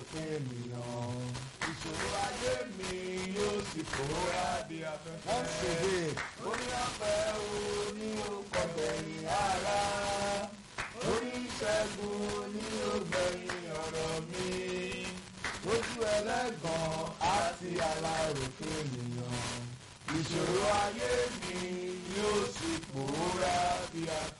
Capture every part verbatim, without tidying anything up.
òfin ènìyàn. Ìṣòro ayé mi yóò sì pòórá bí afẹ́fẹ́. Wọ́n ṣèdè orí ọ̀fẹ́ o ní orúkọ gbẹ̀yìn ara. Orí ìṣẹ́gun ní ògbẹ̀yìn ọ̀rọ̀ mi. Ojú ẹlẹ́gàn àti aláròfin ènìyàn. Ìṣòro ayé mi yóò sì pòórá bí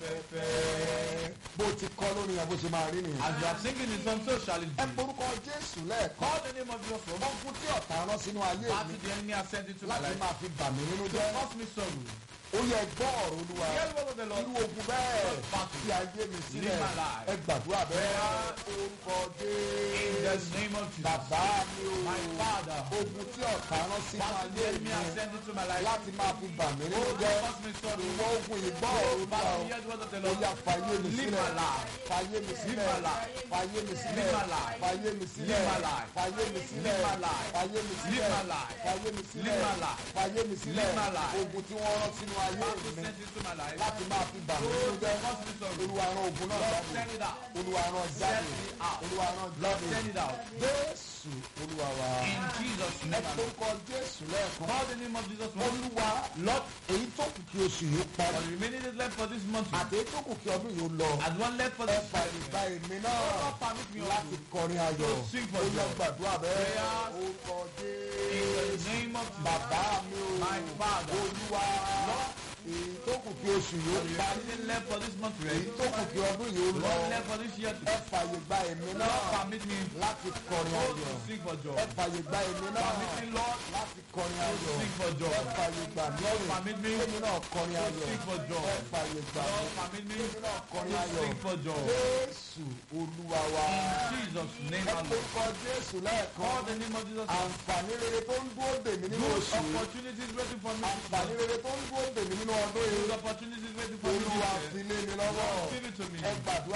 afẹ́fẹ́. Bó ti kọ́ lórí ẹ̀ bó ṣe máa rí nìyẹn. As you are singing the song, so shall it be. Ẹ porúkọ Jésù lẹ́ẹ̀kan. Call the name of Jesus for Wọ́n fún tí ọ̀tá rán sínú ayé That mi the enemy has sent into my láti life. máa fi bà mí nínú To jẹ́. cause me sorrow. Ó yẹ gbọ́ ọ̀rọ̀ Olúwa. Hear the word of the Lord. Irú ogun bẹ́ẹ̀ fi ayé mi sílẹ̀. Live my life. Ẹ gbàdúrà bẹ́ẹ̀. Orúkọ In the Jésù. name of Jesus. Bàbá mi o. My Father. Ogun tí ọ̀tá rán sínú That the ayé enemy mi has sent into my life. láti máa fi bà mí nínú Oh, jẹ́. cause me sorrow. Ìwọ ogun ìgbọ́ ọ̀rọ̀ Oh, Olúwa Father, o. hear the word of the Ó Lord. yá fàyè mi Live sílẹ̀. my life. Fàyè mi sílẹ̀. Live my life. Fàyè mi sílẹ̀. Live my life. Fàyè mi sílẹ̀. Live my life. Fàyè mi sílẹ̀. Live my life. Fàyè mi sílẹ̀. Live my life. Fàyè mi sílẹ̀. Live my life. Fàyè mi sílẹ̀. Live my life. Ogun tí wọ́n rán sínú ayé That was mi sent into my life. láti máa fi bà mí Oh, nínú to jẹ́. cause me sorrow. Olúwa rán ogun náà Lord, jáde. send it out. Olúwa rán jáde. Send it out. Olúwa rán Lord, jáde. send it out. Jésù Olúwa wa. In Jesus' Ẹ name. forúkọ Jésù lẹ́ẹ̀kan. Call the name of Jesus. Olúwa Lord, èyí tó kù kí oṣù yìí for parí. the remaining days left for this month, Àti èyí tó kù kí ọdún yìí ó lọ. as one left for Ẹ this fàyè gba month, èmi náà Lord, permit me láti also kọrin ayọ̀. to sing for Ó yá joy. gbàdúrà bẹ́ẹ̀. Prayers. Orúkọ In the Jésù. name of Jesus. Bàbá mi o. My Father. Olúwa. Èyí tó kù kí oṣù yìí ó For the parí. remaining left for this month, Èyí tó kù kí ọdún yìí ó lọ. Lord, left for this year, Ẹ fàyè gba èmi Lord, náà permit me láti kọrin also ayọ̀. to sing for joy. Ẹ fàyè gba èmi náà Permit me, Lord, láti kọrin to ayọ̀. sing for joy. Ẹ fàyè gbà mí. Permit me Èmi náà kọrin to ayọ̀. sing for joy. Ẹ fàyè gbà Lord, mí. permit me Èmi náà to kọrin ayọ̀. sing for joy. Jésù Olúwa wa. In Jesus' name, Ẹ our Lord. porúkọ Jésù lẹ́ẹ̀kan. Call the name of Jesus. Àǹfààní rere tó ń dúró dè mí nínú Good oṣù yìí. opportunities waiting for me. Àǹfààní rere tó ń dúró dè mí nínú ọdún Good yìí. opportunities waiting for me. Olúwa fi lé mi lọ́wọ́. Give it to me. Ẹ gbàdúrà.